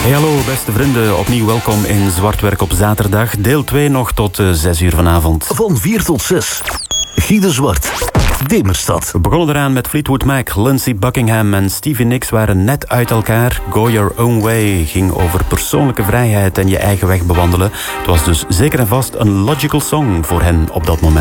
Hey, hallo beste vrienden, opnieuw welkom in Zwartwerk op zaterdag. Deel 2 nog tot 6 uur vanavond. Van 4 tot 6. Guy de Zwart. Demerstad. We begonnen eraan met Fleetwood Mac. Lindsey Buckingham en Stevie Nicks waren net uit elkaar. Go Your Own Way ging over persoonlijke vrijheid en je eigen weg bewandelen. Het was dus zeker en vast een logical song voor hen op dat moment.